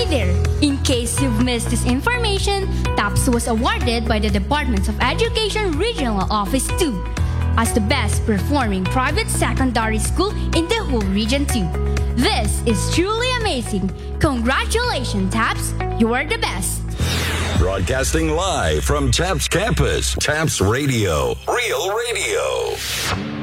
Hi there! In case you've missed this information, TAPS was awarded by the Department of Education Regional Office 2 as the best performing private secondary school in the whole Region 2. This is truly amazing. Congratulations, TAPS! You are the best! Broadcasting live from TAPS Campus, TAPS Radio, Real Radio.